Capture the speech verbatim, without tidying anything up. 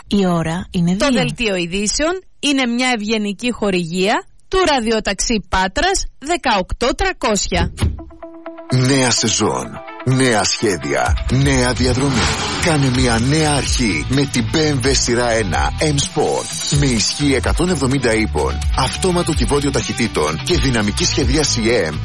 Η ώρα είναι δύο. Το δελτίο ειδήσεων είναι μια ευγενική χορηγία του ραδιοταξί Πάτρας δεκαοκτώ τριακόσια. Νέα σεζόν, νέα σχέδια, νέα διαδρομή. Κάνε μια νέα αρχή με την μπι εμ ντάμπλιου σειρά ένα M-Sport. Με ισχύ εκατόν εβδομήντα ύπων, αυτόματο κυβότιο ταχυτήτων και δυναμική σχεδίαση εμ.